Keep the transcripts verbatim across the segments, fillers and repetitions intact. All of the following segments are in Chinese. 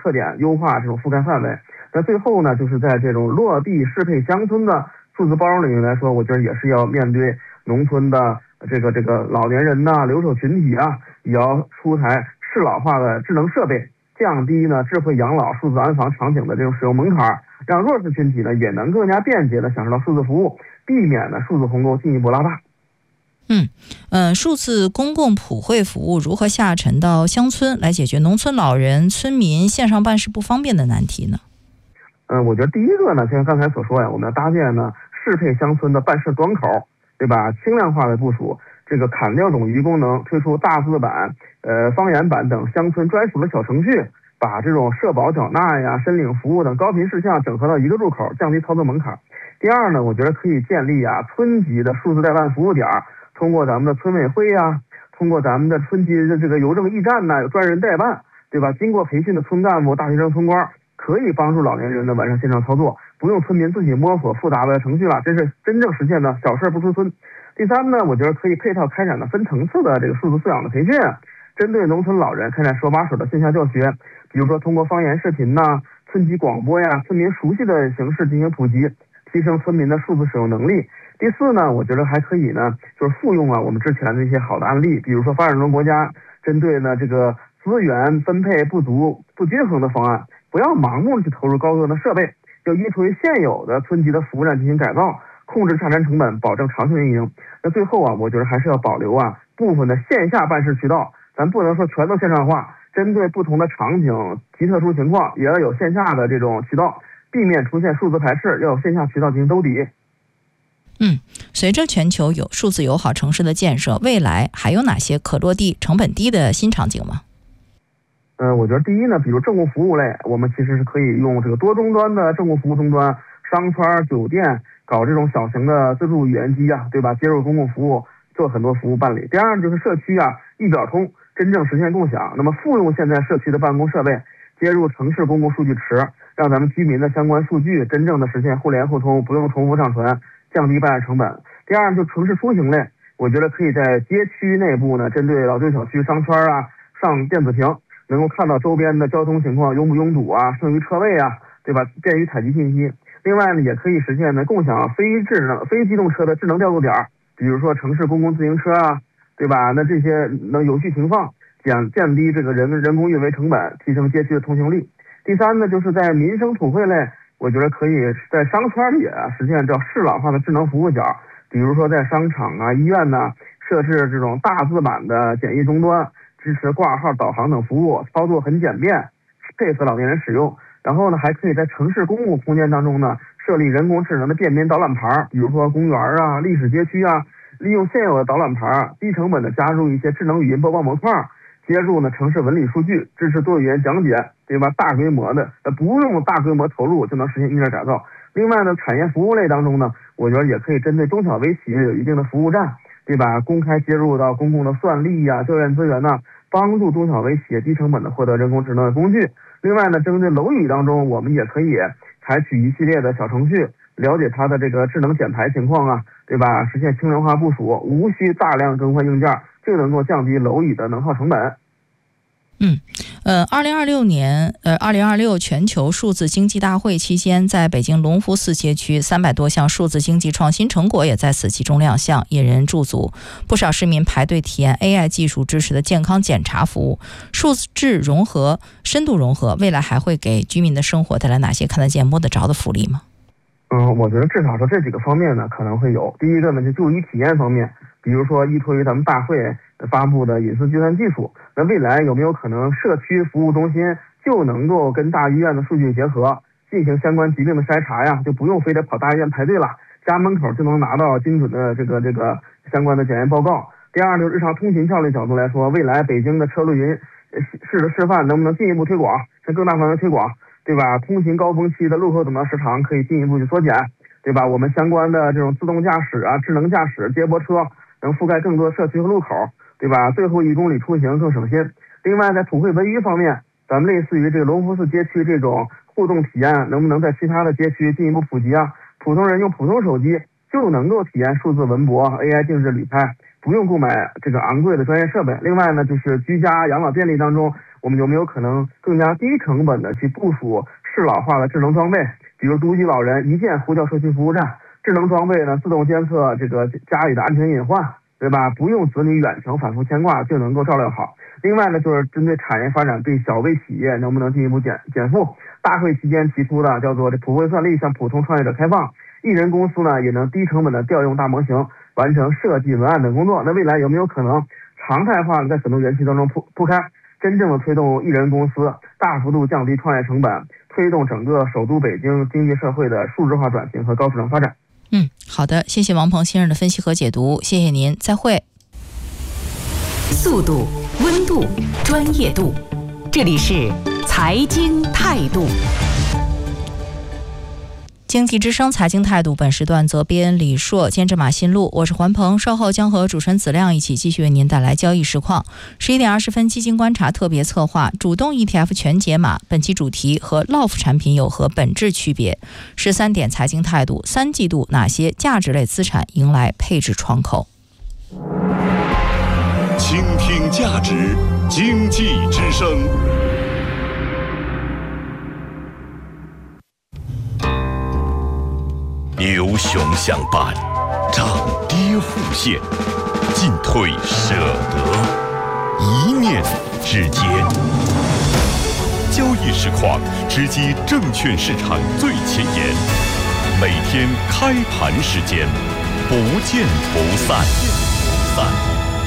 特点，优化这种覆盖范围。那最后呢，就是在这种落地适配乡村的数字包容领域来说，我觉得也是要面对农村的这个这个老年人呐、留守群体啊，也要出台适老化的智能设备，降低呢智慧养老、数字安防场景的这种使用门槛，让弱势群体呢也能更加便捷的享受到数字服务，避免呢数字鸿沟进一步拉大。 嗯，呃，数字公共普惠服务如何下沉到乡村，来解决农村老人、村民线上办事不方便的难题呢？ 嗯、呃，我觉得第一个呢，就像刚才所说呀，我们要搭建呢适配乡村的办事端口，对吧？轻量化的部署这个砍掉冗余功能，推出大字版、呃方言版等乡村专属的小程序，把这种社保缴纳呀、申领服务等高频事项整合到一个入口，降低操作门槛。第二呢，我觉得可以建立啊村级的数字代办服务点，通过咱们的村委会呀，通过咱们的村级的这个邮政驿站呢，有专人代办，对吧？经过培训的村干部、大学生、村官可以帮助老年人的完善线上操作，不用村民自己摸索复杂的程序了，这是真正实现的小事不出村。第三呢，我觉得可以配套开展的分层次的这个数字素养的培训，针对农村老人开展手把手的线下教学，比如说通过方言视频呐、村级广播呀、村民熟悉的形式进行普及，提升村民的数字使用能力。第四呢，我觉得还可以呢，就是复用啊我们之前的一些好的案例，比如说发展中国家针对呢这个资源分配不足、不均衡的方案，不要盲目去投入高端的设备，要依托于现有的村级的服务站进行改造，控制下沉成本，保证长期运营。那最后啊，我觉得还是要保留啊部分的线下办事渠道，咱不能说全都线上化，针对不同的场景及特殊情况，也要有线下的这种渠道，避免出现数字排斥，要有线下渠道进行兜底。 嗯，随着全球有数字友好城市的建设，未来还有哪些可落地、成本低的新场景吗？ 呃，我觉得第一呢，比如政务服务类，我们其实是可以用这个多终端的政务服务终端，商圈、酒店搞这种小型的自助语言机啊，对吧？接入公共服务，做很多服务办理。第二就是社区啊，一表通，真正实现共享。那么复用现在社区的办公设备，接入城市公共数据池，让咱们居民的相关数据真正的实现互联互通，不用重复上传，降低办案成本。第二就城市出行类，我觉得可以在街区内部呢，针对老旧小区、商圈啊，上电子屏，能够看到周边的交通情况，拥不拥堵啊，剩余车位啊，对吧？便于采集信息。另外呢，也可以实现呢共享非智能、非机动车的智能调度点，比如说城市公共自行车啊，对吧？那这些能有序停放，降降低这个人人工运维成本，提升街区的通行率。第三呢，就是在民生普惠类，我觉得可以在商圈里啊实现叫适老化的智能服务角，比如说在商场啊、医院呐、啊、设置这种大字版的简易终端，支持挂号、导航等服务，操作很简便，配合老年人使用。然后呢，还可以在城市公共空间当中呢，设立人工智能的便民导览牌，比如说公园啊、历史街区啊，利用现有的导览牌，低成本的加入一些智能语音播报模块，接入呢城市文理数据，支持多语言讲解，对吧？大规模的，呃，不用大规模投入就能实现硬件改造。另外呢，产业服务类当中呢，我觉得也可以针对中小微企业有一定的服务站，对吧？公开接入到公共的算力呀、教研资源呐，帮助中小微企业低成本的获得人工智能的工具。另外呢，针对楼宇当中，我们也可以采取一系列的小程序，了解它的这个智能减排情况啊，对吧？实现轻量化部署，无需大量更换硬件，就能够降低楼宇的能耗成本。 嗯，呃，二零二六年，呃，二零二六全球数字经济大会期间，在北京隆福寺街区，三百多项数字经济创新成果也在此集中亮相，引人驻足。不少市民排队体验 A I 技术支持的健康检查服务，数字融合、深度融合，未来还会给居民的生活带来哪些看得见、摸得着的福利吗？ 嗯，我觉得至少说这几个方面呢，可能会有。第一个呢，就就医体验方面，比如说依托于咱们大会发布的隐私计算技术，那未来有没有可能社区服务中心就能够跟大医院的数据结合，进行相关疾病的筛查呀，就不用非得跑大医院排队了，家门口就能拿到精准的这个这个相关的检验报告。第二，就日常通勤效率角度来说，未来北京的车路云市的示范能不能进一步推广，向更大范围推广，对吧？通勤高峰期的路口等待时长可以进一步去缩减，对吧？我们相关的这种自动驾驶啊、智能驾驶、接驳车能覆盖更多社区和路口，对吧？最后一公里出行更省心。另外，在普惠文娱方面，咱们类似于这个隆福寺街区这种互动体验，能不能在其他的街区进一步普及啊？普通人用普通手机就能够体验数字文博、A I 定制旅拍，不用购买这个昂贵的专业设备。另外呢，就是居家养老便利当中， 我们有没有可能更加低成本的去部署适老化的智能装备，比如独居老人一键呼叫社区服务站，智能装备呢自动监测这个家里的安全隐患，对吧？不用子女远程反复牵挂就能够照料好。另外呢，就是针对产业发展对小微企业能不能进一步减减负，大会期间提出的叫做这普惠算力向普通创业者开放，艺人公司呢也能低成本的调用大模型完成设计文案等工作。那未来有没有可能常态化的在很多园区当中铺铺开，真正的推动艺人公司大幅度降低创业成本，推动整个首都北京经济社会的数字化转型和高质量发展。 嗯，好的，谢谢王鹏先生的分析和解读，谢谢您，再会。 速度、温度、专业度，这里是财经态度。经济之声财经态度，本时段责编李硕，监制马新路，我是环鹏，稍后将和主持人子亮一起继续为您带来交易实况。十一点二十分，基金观察特别策划，主动 E T F 全解码，本期主题和 L O F 产品有何本质区别？十三点财经态度，三季度哪些价值类资产迎来配置窗口？ 倾听价值，经济之声。牛熊相伴，涨跌互现，进退舍得，一念之间。交易实况直击证券市场最前沿，每天开盘时间，不见不散。不散。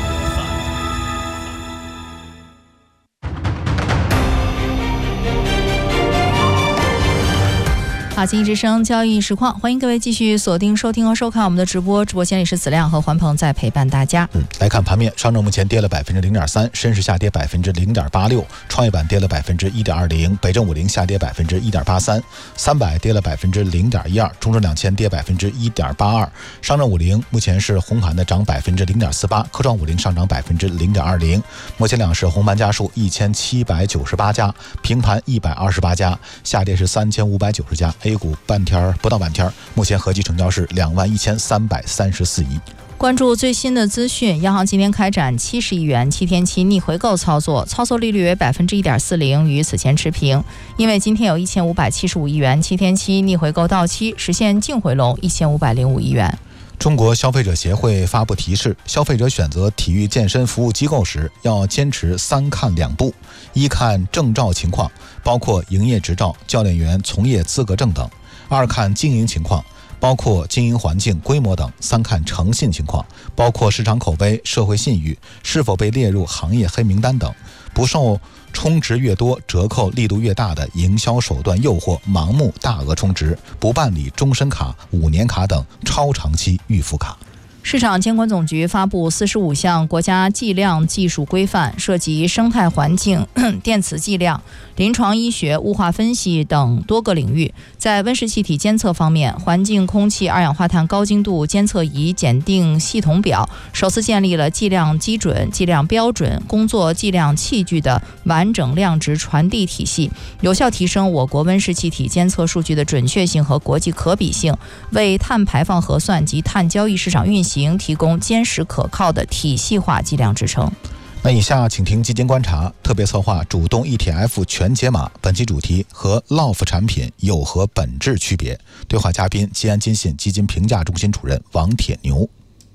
好，经济之声交易实况，欢迎各位继续锁定收听和收看我们的直播。直播间里是子亮和环鹏在陪伴大家。 嗯，来看盘面，上证目前跌了百分之零点三，深市下跌百分之零点八六，创业板跌了百分之一点二零，北证五零下跌百分之一点八三，三百跌了百分之零点一二，中证两千跌百分之一点八二，上证五零目前是红盘的，涨百分之零点四八，科创五零上涨百分之零点二零。目前两市红盘家数一千七百九十八家，平盘一百二十八家，下跌是三千五百九十家。A 股半天不到半天，目前合计成交是两万一千三百三十四亿。 关注最新的资讯，央行今天开展七十亿元七天期逆回购操作，操作利率为百分之一点四零，与此前持平。因为今天有一千五百七十五亿元七天期逆回购到期，实现净回笼一千五百零五亿元。 中国消费者协会发布提示，消费者选择体育健身服务机构时要坚持三看两不：一看证照情况，包括营业执照、教练员从业资格证等；二看经营情况，包括经营环境、规模等；三看诚信情况，包括市场口碑、社会信誉，是否被列入行业黑名单等。不受充值越多、折扣力度越大的营销手段诱惑，盲目大额充值，不办理终身卡、五年卡等超长期预付卡。 市场监管总局发布四十五项国家计量技术规范，涉及生态环境、电磁计量、临床医学、物化分析等多个领域。在温室气体监测方面，环境空气二氧化碳高精度监测仪检定系统表首次建立了计量基准、计量标准、工作计量器具的完整量值传递体系，有效提升我国温室气体监测数据的准确性和国际可比性，为碳排放核算及碳交易市场运行提供坚实可靠的体系化计量支撑。 那以下请听基金观察特别策划主动 E T F 全解码，本期主题和 L O F 产品有何本质区别？对话嘉宾吉安金信基金评价中心主任王铁牛。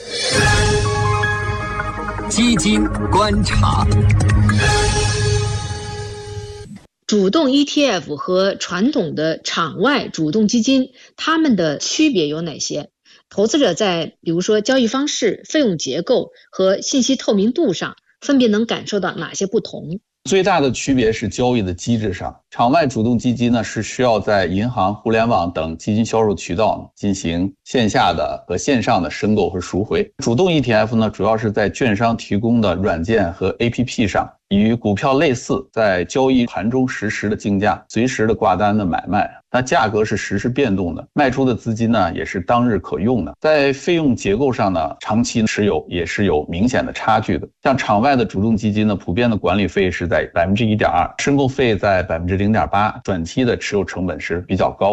基金观察。 主动 E T F 和传统的场外主动基金，它们的区别有哪些？投资者在比如说交易方式、费用结构和信息透明度上，分别能感受到哪些不同？ 最大的区别是交易的机制上，场外主动基金呢是需要在银行、互联网等基金销售渠道进行线下的和线上的申购和赎回。主动 E T F 呢主要是在券商提供的软件和 A P P 上，与股票类似，在交易盘中实时的竞价、随时的挂单的买卖，它价格是实时变动的，卖出的资金呢也是当日可用的。在费用结构上呢，长期持有也是有明显的差距的。像场外的主动基金呢，普遍的管理费是在百分之一点二，申购费在百分之零点八，短期的持有成本是比较高的。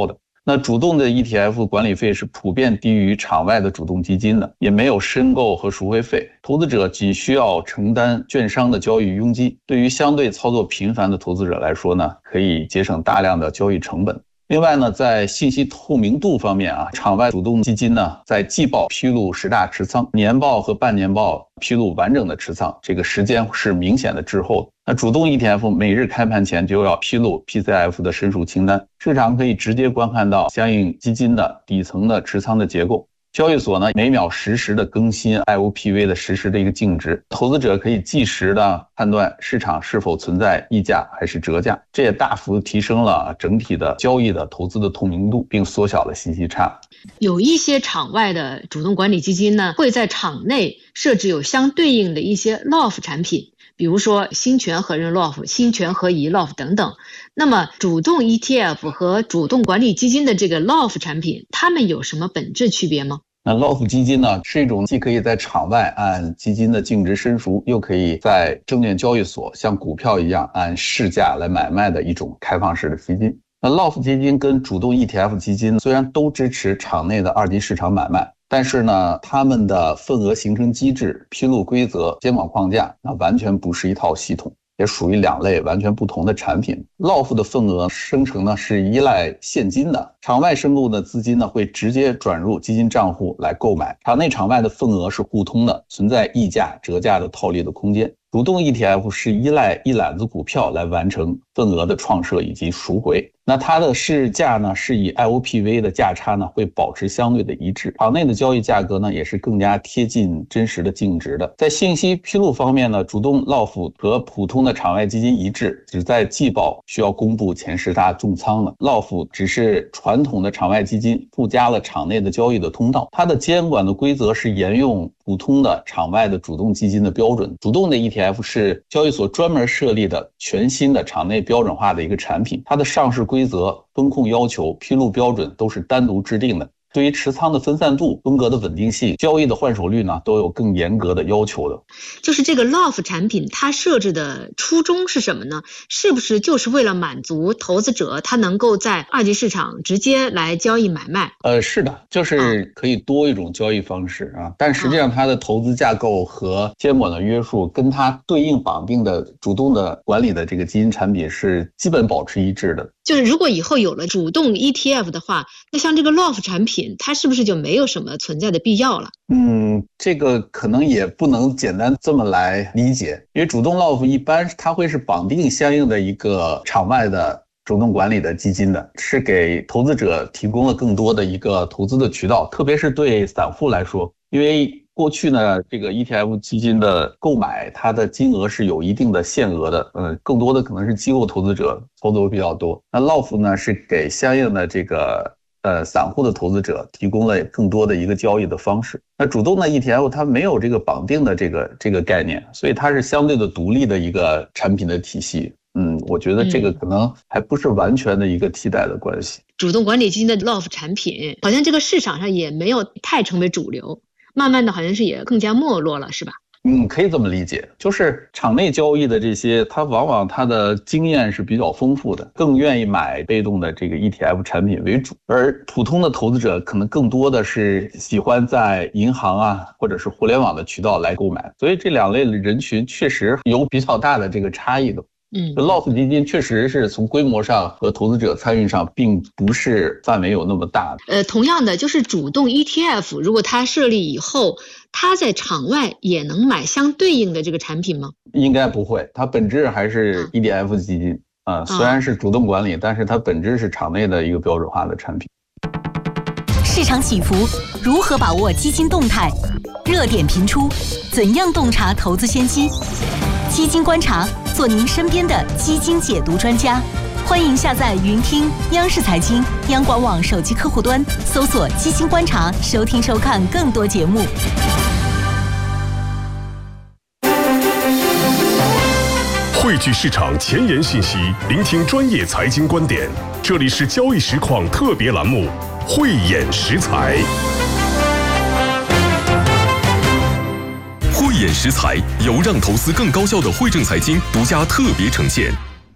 那主动的 E T F 管理费是普遍低于场外的主动基金的，也没有申购和赎回费，投资者仅需要承担券商的交易佣金。对于相对操作频繁的投资者来说呢，可以节省大量的交易成本。另外呢，在信息透明度方面啊，场外主动基金呢，在季报披露十大持仓，年报和半年报披露完整的持仓，这个时间是明显的滞后的。那主动 E T F 每日开盘前就要披露 P C F 的申赎清单，市场可以直接观看到相应基金的底层的持仓的结构。交易所呢，每秒实时的更新 I O P V 的实时的一个净值，投资者可以即时的判断市场是否存在溢价还是折价，这也大幅提升了整体的交易的投资的透明度，并缩小了信息差。 有一些场外的主动管理基金呢，会在场内设置有相对应的一些 L O F 产品，比如说新权合认 L O F、新权合移 L O F 等等。那么主动 E T F 和主动管理基金的这个 L O F 产品，它们有什么本质区别吗？ 那 L O F 基金呢，是一种既可以在场外按基金的净值申赎，又可以在证券交易所像股票一样按市价来买卖的一种开放式的基金。那 L O F 基金跟主动 E T F 基金虽然都支持场内的二级市场买卖，但是呢，他们的份额形成机制、披露规则、监管框架，那完全不是一套系统，也属于两类完全不同的产品。L O F 的份额生成呢是依赖现金的，场外申购的资金呢会直接转入基金账户来购买，场内场外的份额是互通的，存在溢价、折价的套利的空间。主动 E T F 是依赖一揽子股票来完成份额的创设以及赎回，那它的市价呢是以 I O P V 的价差呢会保持相对的一致，场内的交易价格呢也是更加贴近真实的净值的。在信息披露方面呢，主动 L O F 和普通的场外基金一致，只在季报需要公布前十大重仓了。L O F 只是传统的场外基金附加了场内的交易的通道，它的监管的规则是沿用普通的场外的主动基金的标准。主动的 E T F 是交易所专门设立的全新的场内标准化的一个产品，它的上市规则、风控要求、披露标准都是单独制定的，对于持仓的分散度、风格的稳定性、交易的换手率呢，都有更严格的要求的。 就是这个 L O F 产品，它设置的初衷是什么呢？是不是就是为了满足投资者他能够在二级市场直接来交易买卖？ 呃，是的，就是可以多一种交易方式啊，但实际上它的投资架构和监管的约束跟它对应绑定的主动的管理的这个基金产品是基本保持一致的。 就是如果以后有了主动 E T F 的话，那像这个 L O F 产品，它是不是就没有什么存在的必要了？ 嗯，这个可能也不能简单这么来理解，因为主动 L O F 一般它会是绑定相应的一个场外的主动管理的基金的，是给投资者提供了更多的一个投资的渠道，特别是对散户来说，因为过去呢，这个 E T F 基金的购买，它的金额是有一定的限额的，呃，更多的可能是机构投资者操作比较多。那 L O F 呢，是给相应的这个呃散户的投资者提供了更多的一个交易的方式。那主动的 E T F 它没有这个绑定的这个这个概念，所以它是相对的独立的一个产品的体系。嗯，我觉得这个可能还不是完全的一个替代的关系。 主动管理基金的 L O F 产品，好像这个市场上也没有太成为主流。慢慢的好像是也更加没落了，是吧？ 嗯，可以这么理解，就是场内交易的这些，它往往它的经验是比较丰富的，更愿意买被动的这个 E T F 产品为主，而普通的投资者可能更多的是喜欢在银行啊或者是互联网的渠道来购买，所以这两类人群确实有比较大的这个差异的。 嗯 L O F 基金确实是从规模上和投资者参与上并不是范围有那么大的。 呃，同样的，就是主动 E T F 如果它设立以后，它在场外也能买相对应的这个产品吗？ 应该不会，它本质还是 E T F 基金啊、呃，虽然是主动管理，但是它本质是场内的一个标准化的产品。 市场起伏，如何把握基金动态？热点频出，怎样洞察投资先机？基金观察，做您身边的基金解读专家。欢迎下载云听央视财经、央广网手机客户端，搜索基金观察，收听收看更多节目。 汇聚市场前沿信息，聆听专业财经观点。这里是交易实况特别栏目《慧眼识财》。 慧眼识财由让投资更高效的汇正财经独家特别呈现。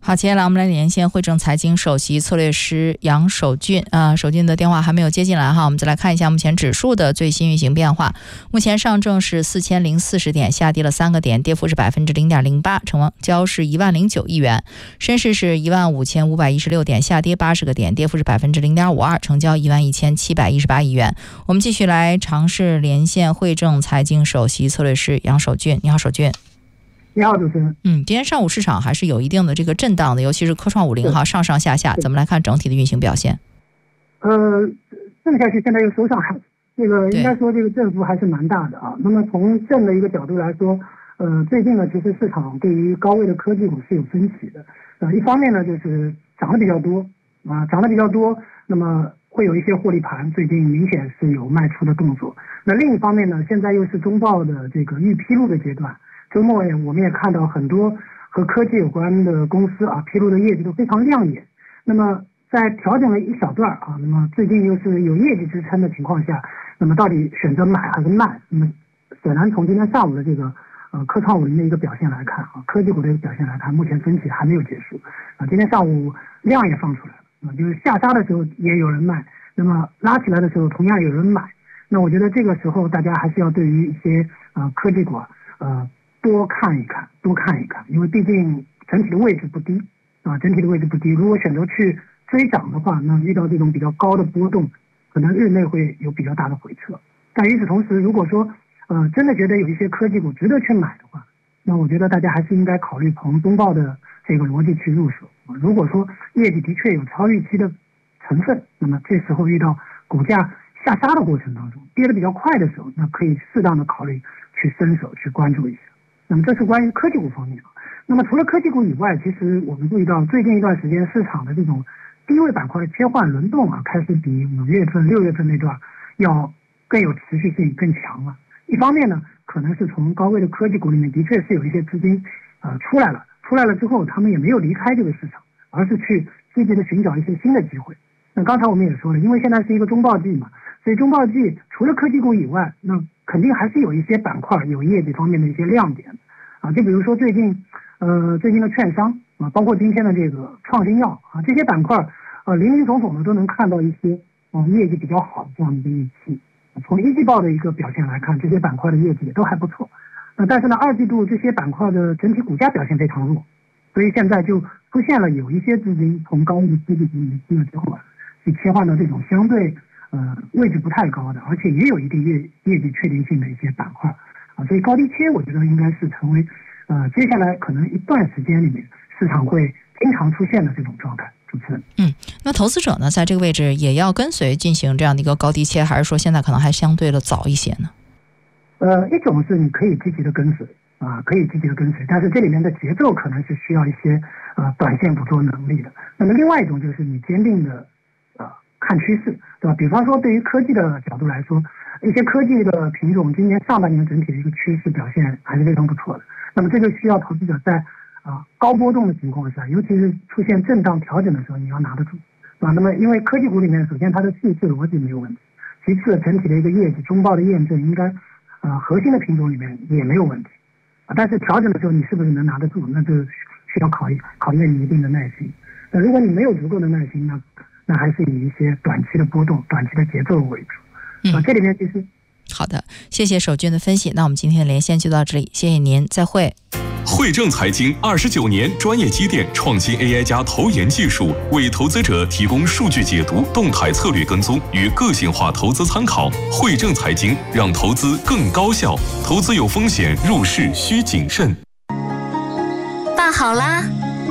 好，接下来我们来连线汇正财经首席策略师杨守俊。呃，守俊的电话还没有接进来哈，我们再来看一下目前指数的最新运行变化。目前上证是四千零四十点，下跌了三个点，跌幅是百分之零点零八，成交是一万零九亿元。深市是一万五千五百一十六点，下跌八十个点，跌幅是百分之零点五二，成交一万一千七百一十八亿元。我们继续来尝试连线汇正财经首席策略师杨守俊。你好，守俊。 你好，主持人。 嗯，今天上午市场还是有一定的这个震荡的，尤其是科创五零哈，上上下下，怎么来看整体的运行表现？ 呃，震下去，现在又收上来，这个应该说这个振幅还是蛮大的啊。那么从正的一个角度来说，呃，最近呢，其实市场对于高位的科技股是有分歧的。呃，一方面呢，就是涨得比较多啊，涨得比较多，那么会有一些获利盘，最近明显是有卖出的动作。那另一方面呢，现在又是中报的这个预披露的阶段。周末我们也看到很多和科技有关的公司啊，披露的业绩都非常亮眼。那么在调整了一小段啊，那么最近又是有业绩支撑的情况下，那么到底选择买还是卖？那么显然从今天上午的这个呃科创五零的一个表现来看啊，科技股的一个表现来看，目前分歧还没有结束啊。今天上午量也放出来了啊，就是下杀的时候也有人卖，那么拉起来的时候同样有人买。那我觉得这个时候大家还是要对于一些呃科技股啊呃。多看一看，多看一看，因为毕竟整体的位置不低啊，整体的位置不低。如果选择去追涨的话，那遇到这种比较高的波动，可能日内会有比较大的回撤。但与此同时，如果说呃真的觉得有一些科技股值得去买的话，那我觉得大家还是应该考虑从中报的这个逻辑去入手。如果说业绩的确有超预期的成分，那么这时候遇到股价下杀的过程当中，跌得比较快的时候，那可以适当的考虑去伸手去关注一下。那么这是关于科技股方面。那么除了科技股以外，其实我们注意到最近一段时间市场的这种低位板块的切换轮动啊，开始比五月份、六月份那段要更有持续性、更强了。一方面呢，可能是从高位的科技股里面的确是有一些资金呃出来了，出来了之后他们也没有离开这个市场，而是去积极的寻找一些新的机会。那刚才我们也说了，因为现在是一个中报季嘛，所以中报季除了科技股以外，那肯定还是有一些板块有业绩方面的一些亮点啊，就比如说最近呃最近的券商啊，包括今天的这个创新药啊，这些板块呃林林总总的都能看到一些啊业绩比较好的这样的一个预期。从一季报的一个表现来看，这些板块的业绩也都还不错。那但是呢，二季度这些板块的整体股价表现非常弱，所以现在就出现了有一些资金从高位的科技股里进了之后啊，去切换到这种相对呃位置不太高的，而且也有一定业业绩确定性的一些板块啊，所以高低切我觉得应该是成为呃接下来可能一段时间里面市场会经常出现的这种状态。主持人， 嗯，那投资者呢，在这个位置也要跟随进行这样的一个高低切，还是说现在可能还相对的早一些呢？ 呃，一种是你可以积极的跟随啊，可以积极的跟随，但是这里面的节奏可能是需要一些呃短线捕捉能力的。那么另外一种就是你坚定的呃看趋势，对吧？比方说对于科技的角度来说，一些科技的品种今年上半年整体的一个趋势表现还是非常不错的。那么这个需要投资者在啊，高波动的情况下，尤其是出现震荡调整的时候，你要拿得住，啊。那么，因为科技股里面，首先它的叙事逻辑没有问题，其次整体的一个业绩、中报的验证，应该啊核心的品种里面也没有问题，啊。但是调整的时候，你是不是能拿得住，那就需要考考验你一定的耐心。那如果你没有足够的耐心，那那还是以一些短期的波动、短期的节奏为主。啊，这里面其实好的，谢谢守军的分析。那我们今天的连线就到这里，谢谢您，再会。 汇正财经二十九年专业积淀，创新 A I 加投研技术，为投资者提供数据解读、动态策略跟踪与个性化投资参考。汇正财经让投资更高效，投资有风险，入市需谨慎。 饭好啦。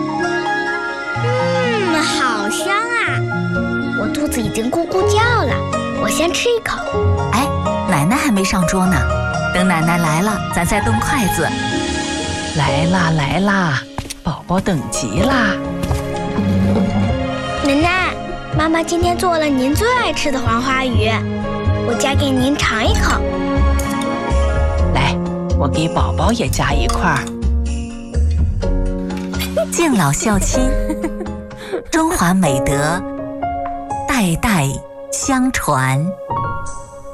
嗯，好香啊！我肚子已经咕咕叫了，我先吃一口。 哎，奶奶还没上桌呢，等奶奶来了，咱再动筷子。 来啦来啦，宝宝等急啦！ 奶奶，妈妈今天做了您最爱吃的黄花鱼，我夹给您尝一口。 来，我给宝宝也夹一块儿。 敬老孝亲，中华美德代代相传。